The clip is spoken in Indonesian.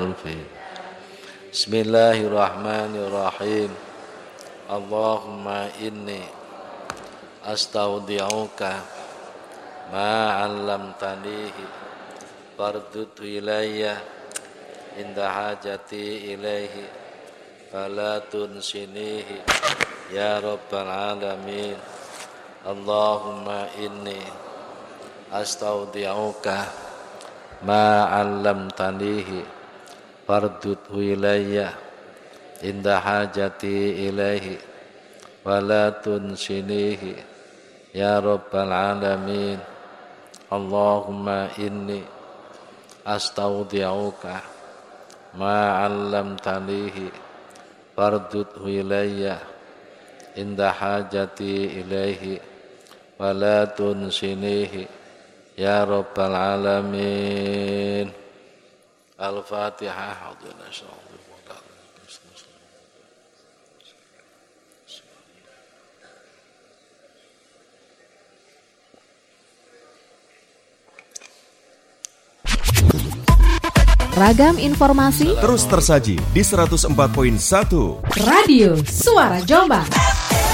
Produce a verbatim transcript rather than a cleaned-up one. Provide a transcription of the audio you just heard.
fiik. Bismillahirrahmanirrahim. Allahumma inni astaudi'uka ma 'allamtanihi fardud ilayya inda hajati ilaihi fala tunsinihi ya rabbal alamin. Allahumma inni astaudi'uka ma 'allamtanihi fardudhu ilayya inda hajati ilaihi wala tunsinihi ya rabbal alamin. Allahumma inni astaudi'uka ma 'allamtanihi fardudhu ilayya inda hajati ilaihi wala tunsinihi ya rabbal alamin. Al-Fatihah. Ragam informasi terus tersaji di seratus empat koma satu Radio Suara Jombang.